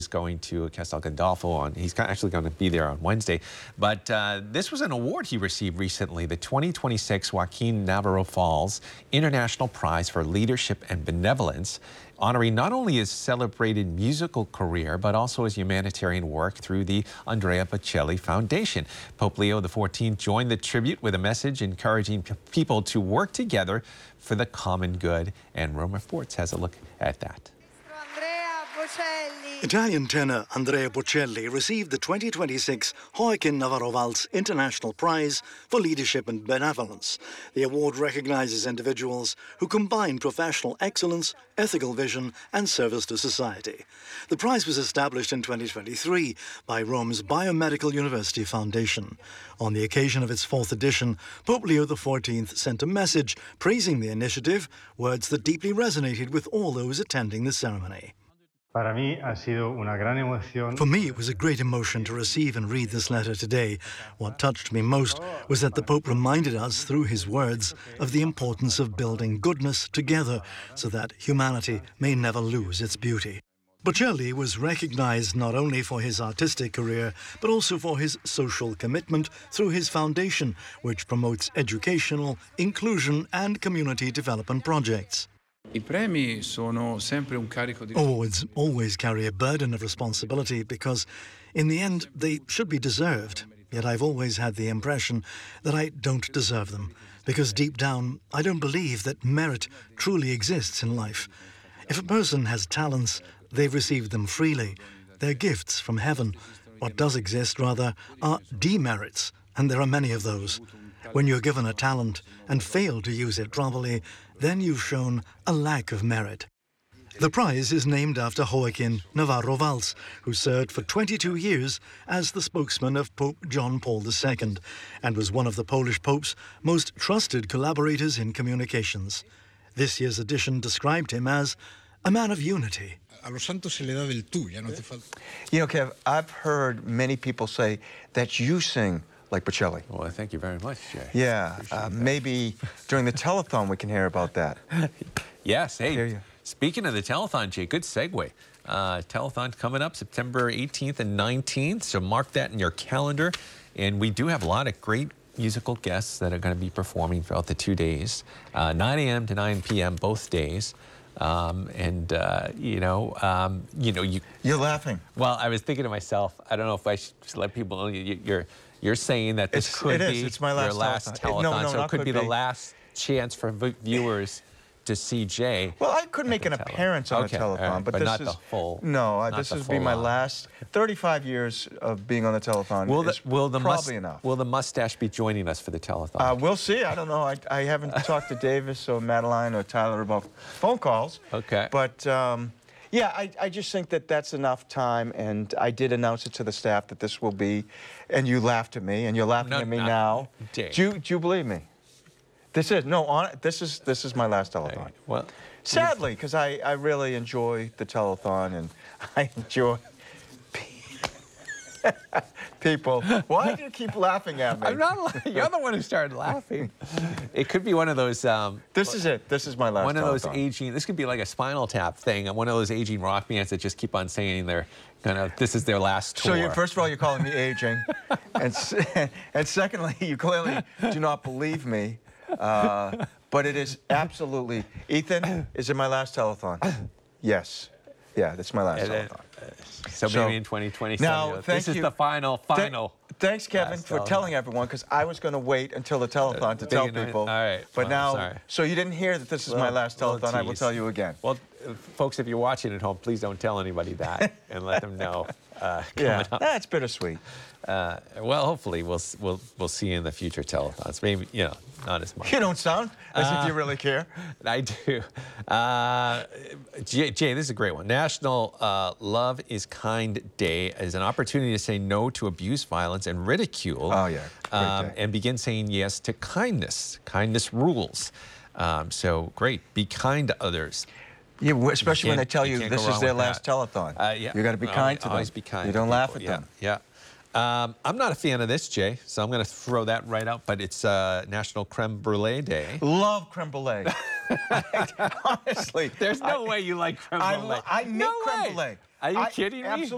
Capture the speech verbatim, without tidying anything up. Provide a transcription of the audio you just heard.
is going to Castel Gandolfo on. He's actually going to be there on Wednesday. But uh, this was an award he received recently, the twenty twenty-six Joaquin Navarro Falls International Prize for Leadership and Benevolence, honoring not only his celebrated musical career, but also his humanitarian work through the Andrea Bocelli Foundation. Pope Leo the fourteenth joined the tribute with a message encouraging people to work together for the common good. And Roma Sports has a look at that. Italian tenor Andrea Bocelli received the twenty twenty-six Joaquin Navarro Valls International Prize for Leadership and Benevolence. The award recognizes individuals who combine professional excellence, ethical vision, and service to society. The prize was established in twenty twenty-three by Rome's Biomedical University Foundation. On the occasion of its fourth edition, Pope Leo the fourteenth sent a message praising the initiative, words that deeply resonated with all those attending the ceremony. For me, it was a great emotion to receive and read this letter today. What touched me most was that the Pope reminded us, through his words, of the importance of building goodness together so that humanity may never lose its beauty. Bocelli was recognized not only for his artistic career, but also for his social commitment through his foundation, which promotes educational, inclusion, and community development projects. Awards always carry a burden of responsibility because, in the end, they should be deserved. Yet I've always had the impression that I don't deserve them, because deep down, I don't believe that merit truly exists in life. If a person has talents, they've received them freely. They're gifts from heaven. What does exist, rather, are demerits, and there are many of those. When you're given a talent and fail to use it properly, then you've shown a lack of merit. The prize is named after Joaquin Navarro Valls, who served for twenty-two years as the spokesman of Pope John Paul the Second and was one of the Polish Pope's most trusted collaborators in communications. This year's edition described him as a man of unity. A los santos se le da del tú, ya no te falta. You know, Kev, I've heard many people say that you sing like Bocelli. Well, thank you very much, Jay. Yeah, uh, maybe during the telethon we can hear about that. Yes, hey, speaking of the telethon, Jay, good segue. Uh, telethon coming up September eighteenth and nineteenth, so mark that in your calendar. And we do have a lot of great musical guests that are going to be performing throughout the two days, uh, nine A M to nine P M both days. Um, and, uh, you know, um, you know, you... You're laughing. Well, I was thinking to myself, I don't know if I should let people know, you, you're, you're saying that this it's, could it be is. It's my last your last telethon. telethon, It, no, no, so it could be, be the last chance for viewers to see Jay. Well, I could make an telethon. appearance on okay, a telethon, right, but, but this not is the full. No, uh, this would be my on. last thirty-five years of being on the telethon. Will the, is will the probably enough. Will the mustache be joining us for the telethon? Uh, we'll see. I don't know. I, I haven't talked to Davis or Madeline or Tyler about phone calls. Okay. But um, yeah, I, I just think that that's enough time, and I did announce it to the staff that this will be, and you laughed at me, and you're laughing no, at me not, now. Dave. Do you, do you believe me? This is no. On this is this is my last telethon. Right. Well, sadly, because I I really enjoy the telethon, and I enjoy people. Why do you keep laughing at me? I'm not. You're the one who started laughing. It could be one of those. Um, this is it. This is my last. One of those telethon. aging. This could be like a Spinal Tap thing. One of those aging rock bands that just keep on saying they're kind of. This is their last tour. So you, first of all, you're calling me aging, and and secondly, you clearly do not believe me. Uh, but it is absolutely. Ethan, is it my last telethon? Yes. Yeah, that's my last telethon. So, so maybe in twenty twenty-seven. Now, thank this you. is the final, final. Th thanks, Kevin, for telethon. telling everyone, because I was going to wait until the telethon to tell people. All right. But well, now, sorry. so you didn't hear that this is well, my last telethon. well, I will tell you again. Well, uh, folks, if you're watching at home, please don't tell anybody that, and let them know. Uh, yeah, up. That's bittersweet. Uh, well, hopefully we'll we'll we'll see you in the future telethons. Maybe you know, not as much. You don't sound as uh, if you really care. I do. Uh, Jay, Jay, this is a great one. National uh, Love is Kind Day is an opportunity to say no to abuse, violence, and ridicule. Oh yeah. Um, and begin saying yes to kindness. Kindness rules. Um, so great. Be kind to others. Yeah, especially when they tell you, you this is their last that. telethon. Uh, yeah. You got to be kind to them. Always be kind. You don't laugh at yeah. them. Yeah. Um, I'm not a fan of this, Jay, so I'm going to throw that right out. But it's uh, National Creme Brulee Day. Love creme brulee. Honestly, there's no I, way you like creme brulee. I, I make no creme way. brulee. Are you I, kidding me? Absolutely.